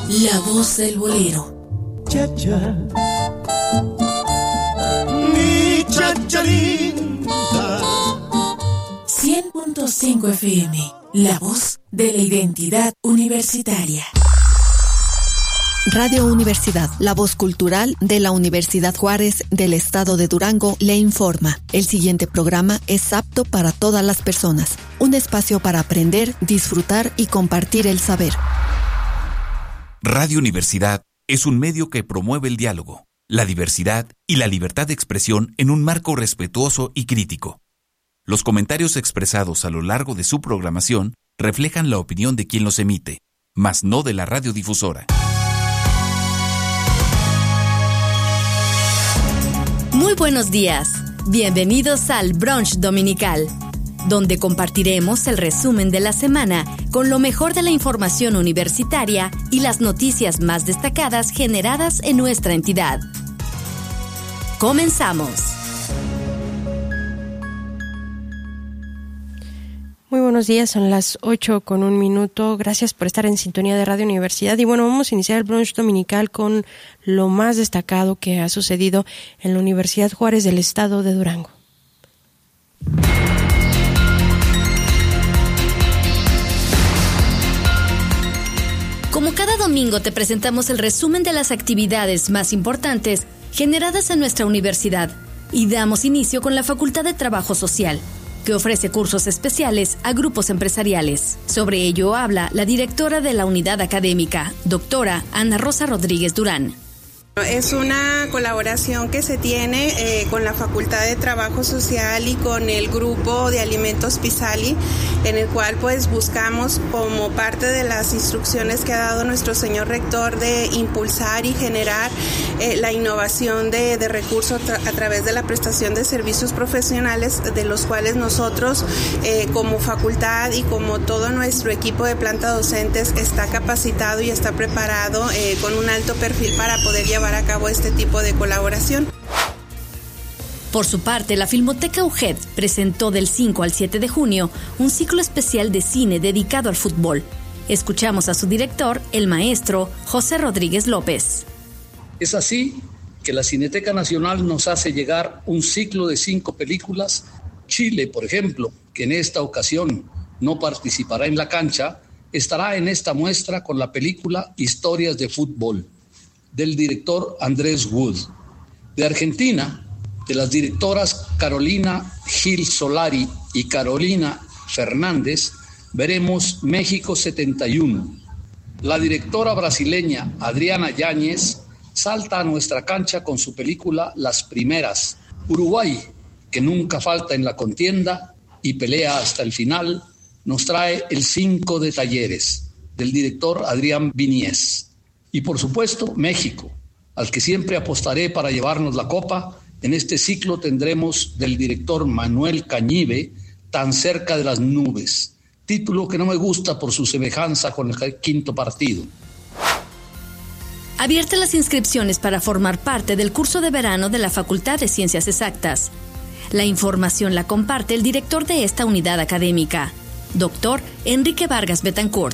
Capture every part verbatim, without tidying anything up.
La voz del bolero. Cha-cha, mi chacha linda. cien punto cinco F M, la voz de la identidad universitaria. Radio Universidad, la voz cultural de la Universidad Juárez del Estado de Durango, le informa. El siguiente programa es apto para todas las personas. Un espacio para aprender, disfrutar y compartir el saber. Radio Universidad es un medio que promueve el diálogo, la diversidad y la libertad de expresión en un marco respetuoso y crítico. Los comentarios expresados a lo largo de su programación reflejan la opinión de quien los emite, mas no de la radiodifusora. Muy buenos días. Bienvenidos al Brunch Dominical, donde compartiremos el resumen de la semana con lo mejor de la información universitaria y las noticias más destacadas generadas en nuestra entidad. Comenzamos. Muy buenos días, son las ocho con un minuto. Gracias por estar en sintonía de Radio Universidad. Y bueno, vamos a iniciar el brunch dominical con lo más destacado que ha sucedido en la Universidad Juárez del Estado de Durango. Como cada domingo te presentamos el resumen de las actividades más importantes generadas en nuestra universidad y damos inicio con la Facultad de Trabajo Social, que ofrece cursos especiales a grupos empresariales. Sobre ello habla la directora de la unidad académica, doctora Ana Rosa Rodríguez Durán. Es una colaboración que se tiene eh, con la Facultad de Trabajo Social y con el grupo de alimentos Pisali, en el cual pues buscamos, como parte de las instrucciones que ha dado nuestro señor rector, de impulsar y generar eh, la innovación de, de recursos tra- a través de la prestación de servicios profesionales, de los cuales nosotros eh, como facultad y como todo nuestro equipo de planta docentes está capacitado y está preparado eh, con un alto perfil para poder llevar a cabo este tipo de colaboración. Por su parte, la Filmoteca U G E D presentó del cinco al siete de junio un ciclo especial de cine dedicado al fútbol. Escuchamos a su director, el maestro José Rodríguez López. Es así que la Cineteca Nacional nos hace llegar un ciclo de cinco películas. Chile, por ejemplo, que en esta ocasión no participará en la cancha, estará en esta muestra con la película Historias de Fútbol, del director Andrés Wood. De Argentina, de las directoras Carolina Gil Solari y Carolina Fernández, veremos México setenta y uno. La directora brasileña Adriana Yáñez salta a nuestra cancha con su película Las Primeras. Uruguay, que nunca falta en la contienda y pelea hasta el final, nos trae El Cinco de Talleres, del director Adrián Viñez. Y por supuesto, México, al que siempre apostaré para llevarnos la copa. En este ciclo tendremos del director Manuel Cañive, Tan cerca de las nubes, título que no me gusta por su semejanza con el quinto partido. Abiertas las inscripciones para formar parte del curso de verano de la Facultad de Ciencias Exactas. La información la comparte el director de esta unidad académica, doctor Enrique Vargas Betancourt.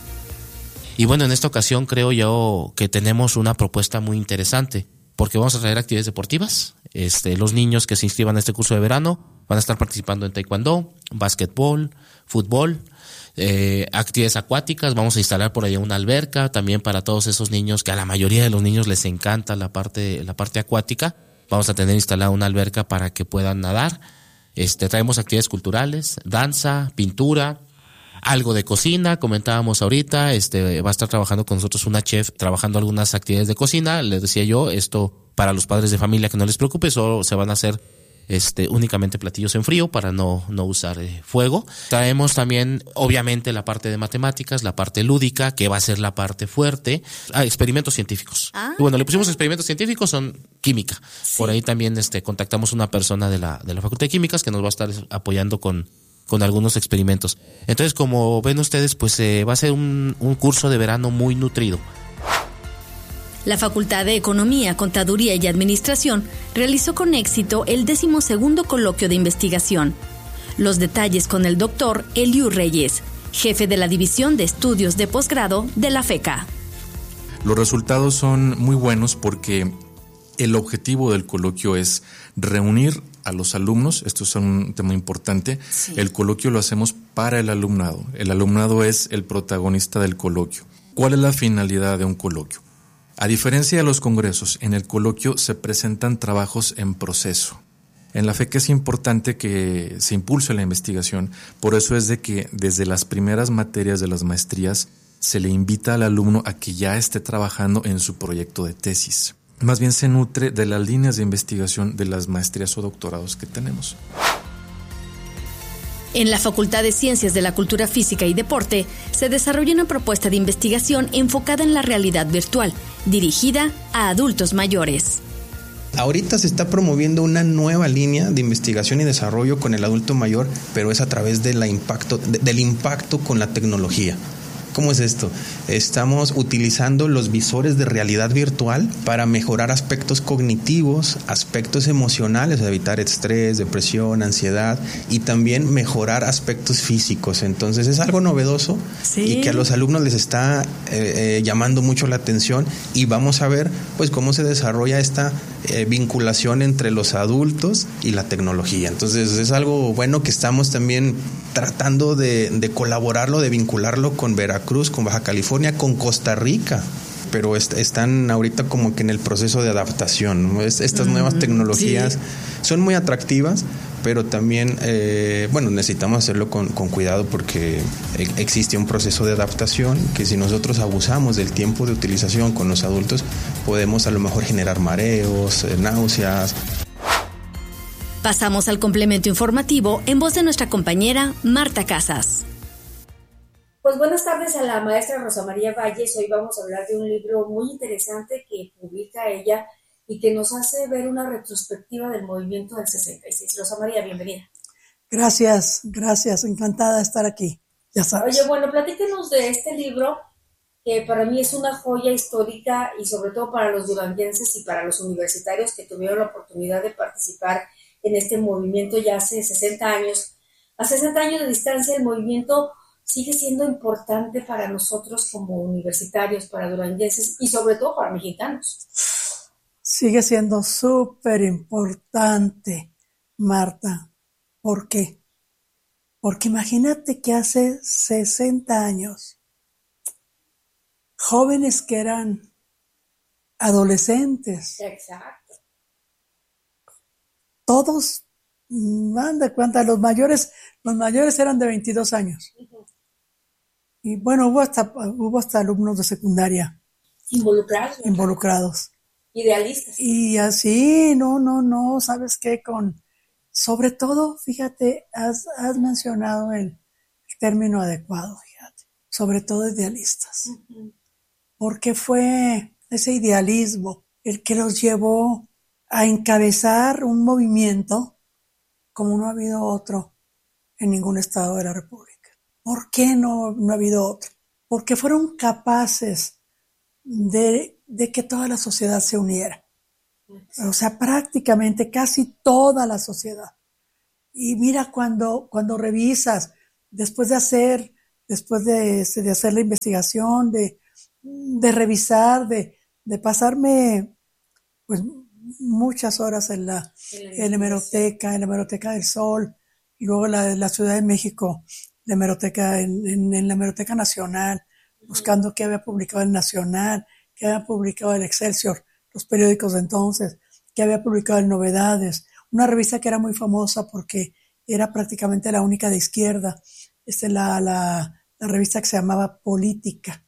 Y bueno, en esta ocasión creo yo que tenemos una propuesta muy interesante, porque vamos a traer actividades deportivas. Este, los niños que se inscriban a este curso de verano van a estar participando en taekwondo, básquetbol, fútbol, eh, actividades acuáticas. Vamos a instalar por ahí una alberca también para todos esos niños, que a la mayoría de los niños les encanta la parte, la parte acuática. Vamos a tener instalada una alberca para que puedan nadar. Este, traemos actividades culturales, danza, pintura, algo de cocina. Comentábamos ahorita, este, va a estar trabajando con nosotros una chef trabajando algunas actividades de cocina. Les decía yo, esto para los padres de familia que no les preocupe, solo se van a hacer este únicamente platillos en frío para no, no usar eh, fuego. Traemos también, obviamente, la parte de matemáticas, la parte lúdica, que va a ser la parte fuerte. Ah, experimentos científicos. Ah. Bueno, le pusimos experimentos científicos, son química. Sí. Por ahí también este contactamos una persona de la, de la Facultad de Químicas que nos va a estar apoyando con con algunos experimentos. Entonces, como ven ustedes, pues eh, va a ser un, un curso de verano muy nutrido. La Facultad de Economía, Contaduría y Administración realizó con éxito el decimosegundo coloquio de investigación. Los detalles con el doctor Eliu Reyes, jefe de la División de Estudios de Posgrado de la FECA. Los resultados son muy buenos porque el objetivo del coloquio es reunir a los alumnos. Esto es un tema importante. Sí. El coloquio lo hacemos para el alumnado. El alumnado es el protagonista del coloquio. ¿Cuál es la finalidad de un coloquio? A diferencia de los congresos, en el coloquio se presentan trabajos en proceso. En la F E C es importante que se impulse la investigación, por eso es de que desde las primeras materias de las maestrías se le invita al alumno a que ya esté trabajando en su proyecto de tesis. Más bien se nutre de las líneas de investigación de las maestrías o doctorados que tenemos. En la Facultad de Ciencias de la Cultura Física y Deporte se desarrolla una propuesta de investigación enfocada en la realidad virtual, dirigida a adultos mayores. Ahorita se está promoviendo una nueva línea de investigación y desarrollo con el adulto mayor, pero es a través de la impacto, de, del impacto con la tecnología. ¿Cómo es esto? Estamos utilizando los visores de realidad virtual para mejorar aspectos cognitivos, aspectos emocionales, evitar estrés, depresión, ansiedad y también mejorar aspectos físicos. Entonces es algo novedoso, sí, y que a los alumnos les está eh, eh, llamando mucho la atención, y vamos a ver pues cómo se desarrolla esta eh, vinculación entre los adultos y la tecnología. Entonces es algo bueno que estamos también tratando de, de colaborarlo, de vincularlo con Veracruz, con Baja California, con Costa Rica, pero est- están ahorita como que en el proceso de adaptación, ¿no? Es, estas mm, nuevas tecnologías sí. son muy atractivas, pero también, eh, bueno, necesitamos hacerlo con, con cuidado porque e- existe un proceso de adaptación que si nosotros abusamos del tiempo de utilización con los adultos, podemos a lo mejor generar mareos, eh, náuseas. Pasamos al complemento informativo en voz de nuestra compañera Marta Casas. Pues buenas tardes a la maestra Rosa María Valles. Hoy vamos a hablar de un libro muy interesante que publica ella y que nos hace ver una retrospectiva del movimiento del sesenta y seis. Rosa María, bienvenida. Gracias, gracias. Encantada de estar aquí, ya sabes. Oye, bueno, platíquenos de este libro que para mí es una joya histórica y sobre todo para los duranguenses y para los universitarios que tuvieron la oportunidad de participar en este movimiento ya hace sesenta años. A sesenta años de distancia el movimiento sigue siendo importante para nosotros como universitarios, para duranguenses y sobre todo para mexicanos. Sigue siendo súper importante, Marta. ¿Por qué? Porque imagínate que hace sesenta años, jóvenes que eran adolescentes. Exacto. Todos, manda cuenta, los mayores, los mayores eran de veintidós años. Uh-huh. Y bueno, hubo hasta, hubo hasta alumnos de secundaria. Involucrados. ¿verdad? Involucrados. Idealistas. Y así, no, no, no, ¿sabes qué? Con, sobre todo, fíjate, has, has mencionado el, el término adecuado, fíjate. Sobre todo idealistas. Uh-huh. Porque fue ese idealismo el que los llevó a encabezar un movimiento como no ha habido otro en ningún estado de la República. ¿Por qué no, no ha habido otro? Porque fueron capaces de, de que toda la sociedad se uniera. O sea, prácticamente casi toda la sociedad. Y mira, cuando, cuando revisas, después de hacer, después de, de hacer la investigación, de, de revisar, de, de pasarme pues muchas horas en la, en la hemeroteca, en la hemeroteca del Sol, y luego la, la Ciudad de México, la hemeroteca, en, en, en la hemeroteca nacional, buscando qué había publicado el Nacional, qué había publicado el Excelsior, los periódicos de entonces, qué había publicado el Novedades, una revista que era muy famosa porque era prácticamente la única de izquierda, este, la, la, la revista que se llamaba Política.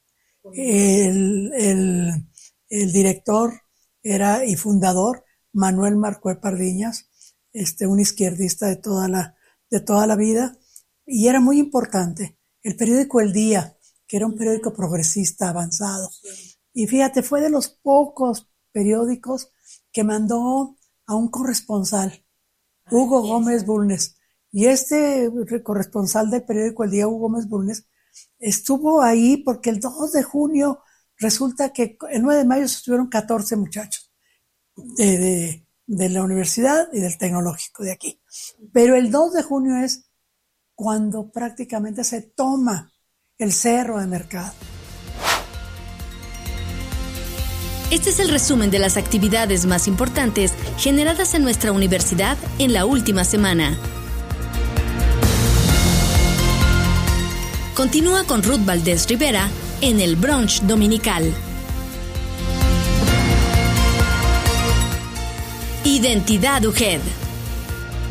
El, el, el director era y fundador Manuel Marcué Pardiñas, este, un izquierdista de toda la, de toda la vida, y era muy importante. El periódico El Día, que era un periódico progresista avanzado. Y fíjate, fue de los pocos periódicos que mandó a un corresponsal, Hugo Gómez Bulnes. Y este corresponsal del periódico El Día, Hugo Gómez Bulnes, estuvo ahí porque el dos de junio resulta que el nueve de mayo estuvieron catorce muchachos de, de, de la universidad y del tecnológico de aquí. Pero el dos de junio es cuando prácticamente se toma el Cerro de Mercado. Este es el resumen de las actividades más importantes generadas en nuestra universidad en la última semana. Continúa con Ruth Valdés Rivera en el Brunch Dominical. Identidad U G E D.